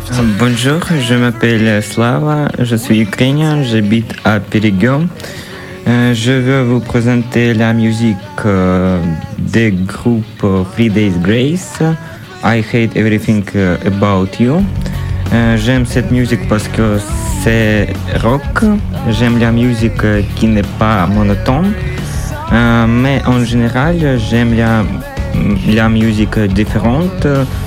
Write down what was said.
Bonjour, je m'appelle Slava, je suis ukrainien, j'habite à Périgueux. Je veux vous présenter la musique des groupes Three Days Grace. I Hate Everything About You. J'aime cette musique parce que c'est rock. J'aime la musique qui n'est pas monotone. Mais en général, j'aime la musique différente